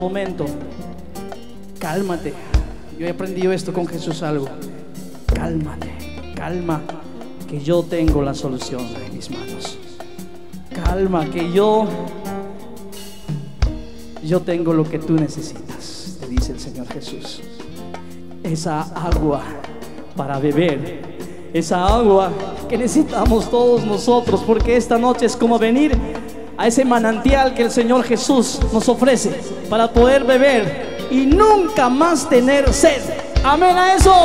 Momento, cálmate. Yo he aprendido esto con Jesús algo. Cálmate, calma, que yo tengo la solución en mis manos. Calma, que yo tengo lo que tú necesitas, te dice el Señor Jesús. Esa agua para beber, esa agua que necesitamos todos nosotros, porque esta noche es como venir a ese manantial que el Señor Jesús nos ofrece para poder beber y nunca más tener sed. Amén a eso.